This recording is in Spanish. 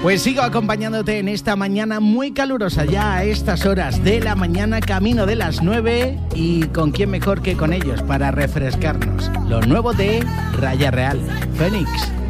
Pues sigo acompañándote en esta mañana muy calurosa, ya a estas horas de la mañana, camino de las 9, y con quién mejor que con ellos para refrescarnos. Lo nuevo de Raya Real, Fénix.